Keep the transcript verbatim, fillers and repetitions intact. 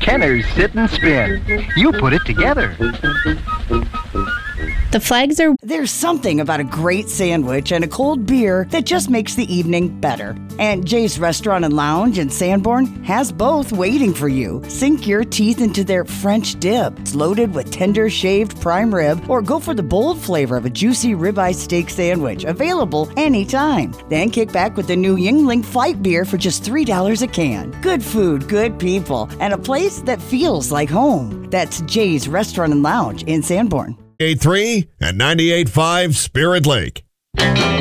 Kenner's Sit and Spin. You put it together. The flags are... There's something about a great sandwich and a cold beer that just makes the evening better. And Jay's Restaurant and Lounge in Sanborn has both waiting for you. Sink your teeth into their French dip. It's loaded with tender shaved prime rib, or go for the bold flavor of a juicy ribeye steak sandwich, available anytime. Then kick back with the new Yuengling Fight beer for just three dollars a can. Good food, good people, and a place that feels like home. That's Jay's Restaurant and Lounge in Sanborn. eight three and ninety-eight point five Spirit Lake.